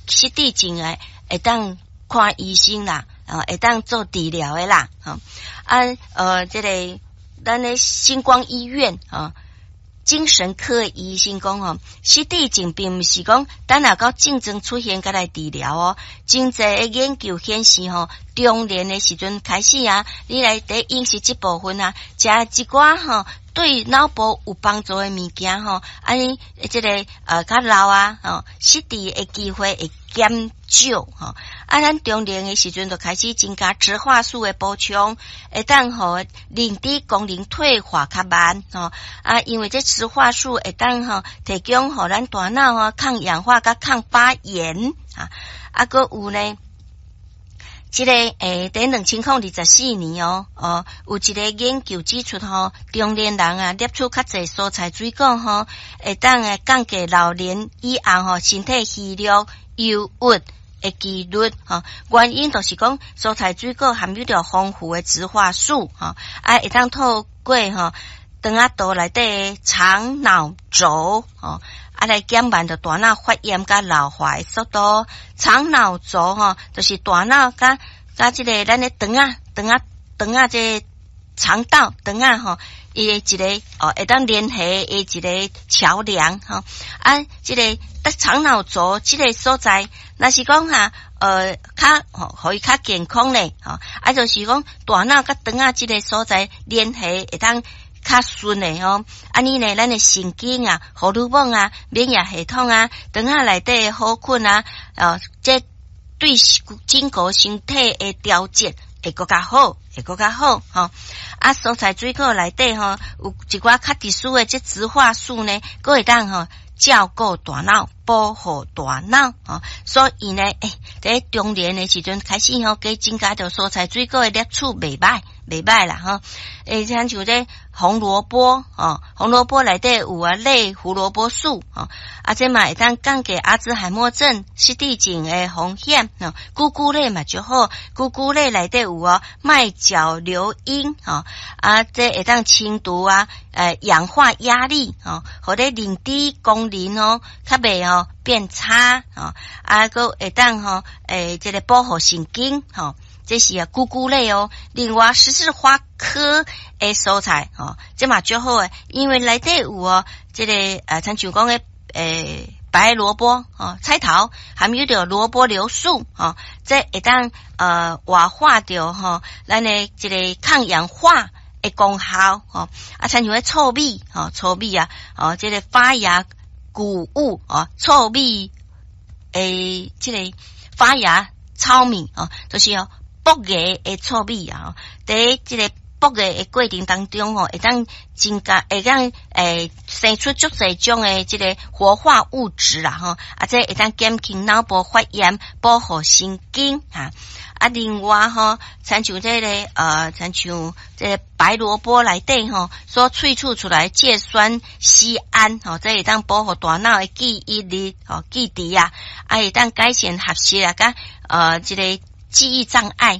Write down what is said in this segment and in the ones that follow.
失智症诶，会当看医生啦，会当做治疗的啦，这个咱的星光医院精神科医生讲失智症并不是讲等下到症状出现才来治疗真侪的研究显示中年的时阵开始你来伫饮食这部分食一寡对脑部有帮助的物件这个较老失智的机会会减少咱中年的时阵就开始增加植化素的补充，会当认知功能退化较慢因为这植化素会当提供互咱大脑抗氧化甲抗发炎还有呢这个在2024年有一个研究指出中年人摄取较侪蔬菜水果会当降低老年以后身体虚弱忧郁的几率原因就是讲蔬菜水果含有着丰富的植化素会当透过肠仔道内底的肠脑轴来减慢着大脑发炎甲老化的速度。肠脑轴就是大脑甲这个咱的肠仔这肠道肠仔伊的一个会当联系的一个桥梁这个肠脑轴这个所在，若是讲互伊较健康咧就是讲大脑甲肠仔这个所在联系会当较顺诶安尼呢咱的神经荷尔蒙免疫系统肠仔内底好困这对整个身体的调节会更加好蔬菜水果内底有一寡较特殊的这植化素呢，佫会当照顾大脑，保护大脑所以呢在中年的时阵开始加增加着蔬菜水果的摄取袂歹啦像这红萝卜红萝卜内底有类胡萝卜素这嘛会当降低阿兹海默症失智症的风险菇菇类嘛就好，菇菇类内底有麦角硫因这会当清除氧化压力互你认知功能较袂变差佫会当这个保护神经这是菇菇类另外十字花科的蔬菜这嘛最好因为内底有这个像讲的白萝卜菜头含有着萝卜硫素这会当活化着咱的这个抗氧化的功效像糙米这个发芽谷物糙米这个发芽糙米就是剥芽的糙米在这个剥芽的过程当中会当增加会当生出足侪种的这个活化物质这会当减轻脑部发炎，保护神经另外像这个像这个白萝卜内底所萃取出来芥酸酰胺这会当保护大脑的记忆力记忆会当改善学习甲这个记忆障碍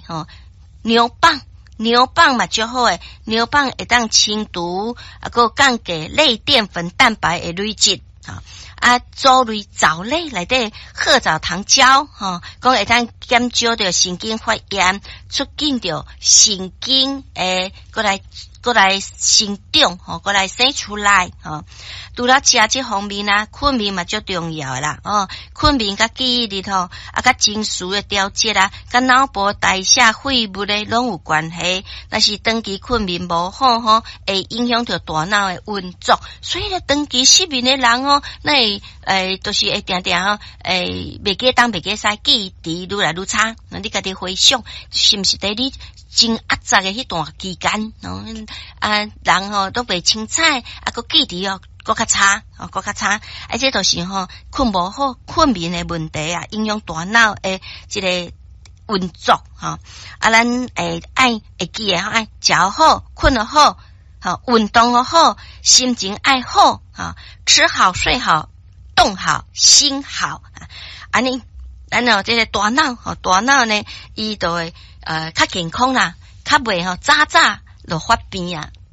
牛蒡嘛最好诶，牛蒡会当清除佫降低类淀粉蛋白的累积藻类藻类内底褐藻糖胶讲会当减少着神经发炎，促进着神经过来生长过来生出来除了食这方面困眠嘛最重要啦困眠甲记忆力甲情绪的调节甲脑部代谢废物的拢有关系。若是长期困眠无好会影响着大脑的运作，所以长期失眠的人那会就是会定袂记当袂记使记忆力愈来愈差。你家己回想是毋是在你真压榨的迄段期间人都袂清彩佫记忆力佫较差而且就是困无好困眠的问题影响大脑的这个运作咱会记得爱食好困得好运动好心情爱好吃好睡好动好心好安尼咱这个大脑呢伊就会较健康啦，较袂早就发病